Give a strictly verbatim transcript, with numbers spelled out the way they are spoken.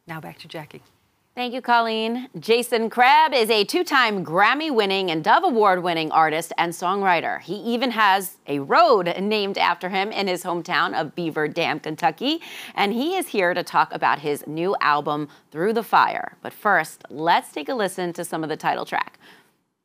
Now back to Jackie. Thank you, Colleen. Jason Crabb is a two-time Grammy-winning and Dove Award-winning artist and songwriter. He even has a road named after him in his hometown of Beaver Dam, Kentucky. And he is here to talk about his new album, Through the Fire. But first, let's take a listen to some of the title track.